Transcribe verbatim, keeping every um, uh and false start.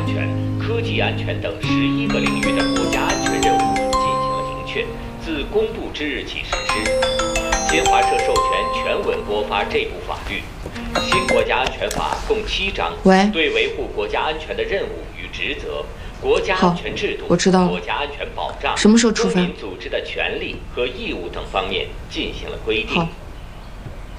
安全、科技安全等十一个领域的国家安全任务进行了明确，自公布之日起实施。新华社授权全文播发这部法律。新国家安全法共七章，对维护国家安全的任务与职责、国家安全制度、 我知道了， 国家安全保障、 什么时候出发？ 公民组织的权利和义务等方面进行了规定。 好。